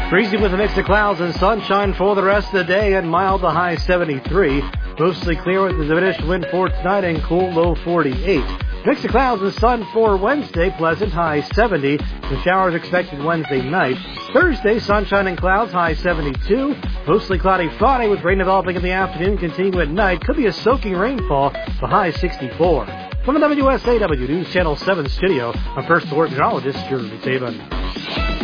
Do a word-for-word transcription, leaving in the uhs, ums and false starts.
Breezy with a mix of clouds and sunshine for the rest of the day and mild to high seventy-three. Mostly clear with the diminished wind for tonight and cool low forty-eight. Mix of clouds and sun for Wednesday, pleasant, high seventy. The showers expected Wednesday night. Thursday, sunshine and clouds, high seventy-two. Mostly cloudy Friday with rain developing in the afternoon, continuing at night. Could be a soaking rainfall, the high sixty-four. From the W S A W News Channel seven studio, I'm First Alert Meteorologist Jeremy Taven.